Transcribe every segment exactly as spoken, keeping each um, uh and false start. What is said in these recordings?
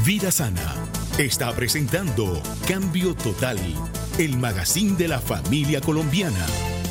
Vida Sana está presentando Cambio Total, el magazine de la familia colombiana.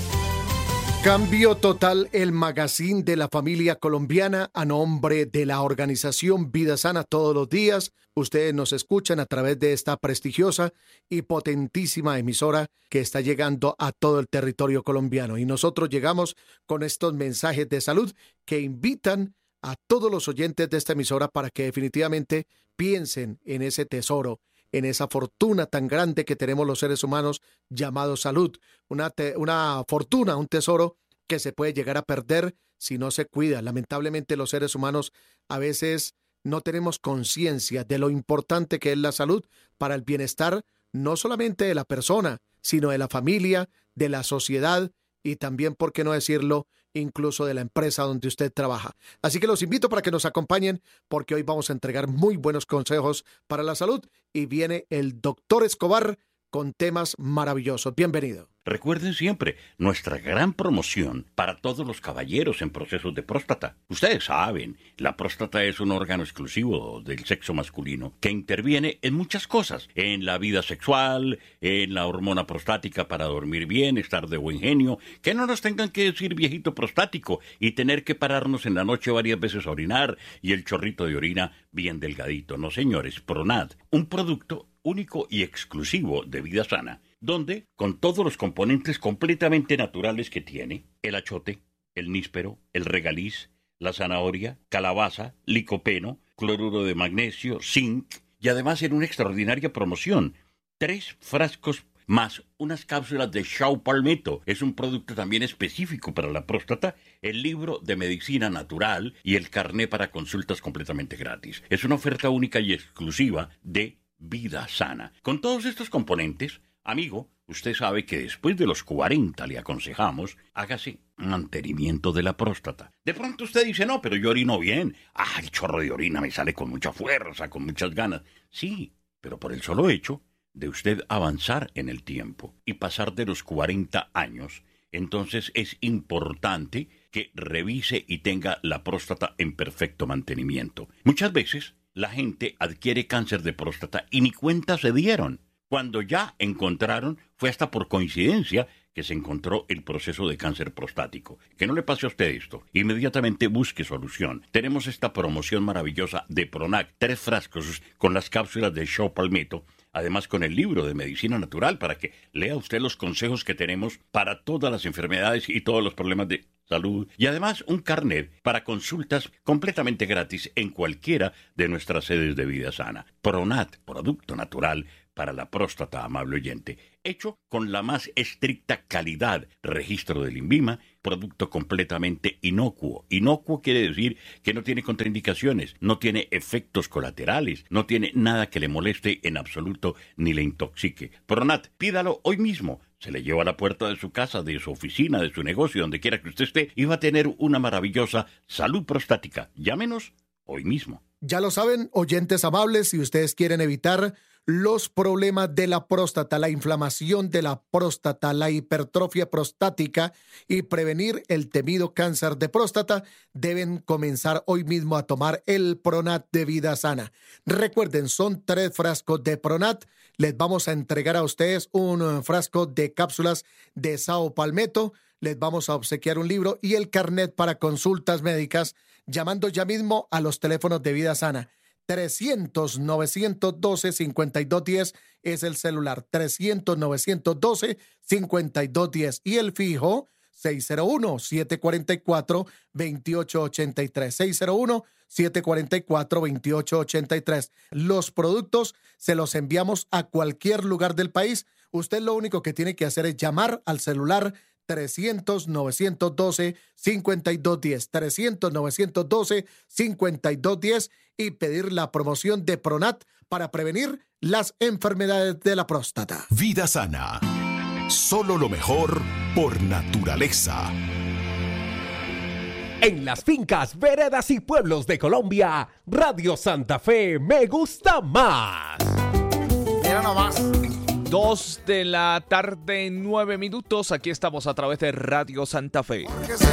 Cambio Total, el magazine de la familia colombiana, a nombre de la organización Vida Sana. Todos los días ustedes nos escuchan a través de esta prestigiosa y potentísima emisora que está llegando a todo el territorio colombiano. Y nosotros llegamos con estos mensajes de salud que invitan a todos los oyentes de esta emisora para que definitivamente piensen en ese tesoro, en esa fortuna tan grande que tenemos los seres humanos llamado salud. Una, te, una fortuna, un tesoro que se puede llegar a perder si no se cuida. Lamentablemente los seres humanos a veces no tenemos conciencia de lo importante que es la salud para el bienestar no solamente de la persona, sino de la familia, de la sociedad y también, por qué no decirlo, incluso de la empresa donde usted trabaja. Así que los invito para que nos acompañen, porque hoy vamos a entregar muy buenos consejos para la salud y viene el doctor Escobar con temas maravillosos. Bienvenido. Recuerden siempre nuestra gran promoción para todos los caballeros en procesos de próstata. Ustedes saben, la próstata es un órgano exclusivo del sexo masculino que interviene en muchas cosas, en la vida sexual, en la hormona prostática para dormir bien, estar de buen genio, que no nos tengan que decir viejito prostático y tener que pararnos en la noche varias veces a orinar y el chorrito de orina bien delgadito. No, señores, Pronat, un producto único y exclusivo de Vida Sana, donde, con todos los componentes completamente naturales que tiene, el achote, el níspero, el regaliz, la zanahoria, calabaza, licopeno, cloruro de magnesio, zinc, y además en una extraordinaria promoción, tres frascos más unas cápsulas de Sao Palmetto. Es un producto también específico para la próstata, el libro de medicina natural y el carné para consultas completamente gratis. Es una oferta única y exclusiva de Vida Sana. Con todos estos componentes, amigo, usted sabe que después de los cuarenta le aconsejamos, hágase mantenimiento de la próstata. De pronto usted dice, no, pero yo orino bien. Ah, el chorro de orina me sale con mucha fuerza, con muchas ganas. Sí, pero por el solo hecho de usted avanzar en el tiempo y pasar de los cuarenta años, entonces es importante que revise y tenga la próstata en perfecto mantenimiento. Muchas veces la gente adquiere cáncer de próstata y ni cuenta se dieron. Cuando ya encontraron, fue hasta por coincidencia que se encontró el proceso de cáncer prostático. Que no le pase a usted esto. Inmediatamente busque solución. Tenemos esta promoción maravillosa de Pronac, tres frascos con las cápsulas de Sao Palmetto, además con el libro de medicina natural para que lea usted los consejos que tenemos para todas las enfermedades y todos los problemas de salud, y además un carnet para consultas completamente gratis en cualquiera de nuestras sedes de Vida Sana. Pronat, producto natural para la próstata, amable oyente, hecho con la más estricta calidad, registro del INVIMA, producto completamente inocuo. Inocuo quiere decir que no tiene contraindicaciones, no tiene efectos colaterales, no tiene nada que le moleste en absoluto ni le intoxique. Pronat, pídalo hoy mismo. Se le lleva a la puerta de su casa, de su oficina, de su negocio, donde quiera que usted esté, y va a tener una maravillosa salud prostática. Llámenos hoy mismo. Ya lo saben, oyentes amables, si ustedes quieren evitar los problemas de la próstata, la inflamación de la próstata, la hipertrofia prostática y prevenir el temido cáncer de próstata, deben comenzar hoy mismo a tomar el Pronat de Vida Sana. Recuerden, son tres frascos de Pronat. Les vamos a entregar a ustedes un frasco de cápsulas de Sao Palmetto. Les vamos a obsequiar un libro y el carnet para consultas médicas, llamando ya mismo a los teléfonos de Vida Sana. trescientos, novecientos doce, cincuenta y dos diez es el celular. trescientos, novecientos doce, cincuenta y dos diez. Y el fijo, seis cero uno, siete cuatro cuatro, dos ocho ocho tres. seis cero uno, siete cuatro cuatro, dos ocho ocho tres. Los productos se los enviamos a cualquier lugar del país. Usted lo único que tiene que hacer es llamar al celular trescientos, novecientos doce, cincuenta y dos diez, trescientos, novecientos doce, cincuenta y dos diez y pedir la promoción de Pronat para prevenir las enfermedades de la próstata. Vida Sana. Solo lo mejor por naturaleza. En las fincas, veredas y pueblos de Colombia, Radio Santa Fe me gusta más. Mira nomás. Dos de la tarde, nueve minutos. Aquí estamos a través de Radio Santa Fe.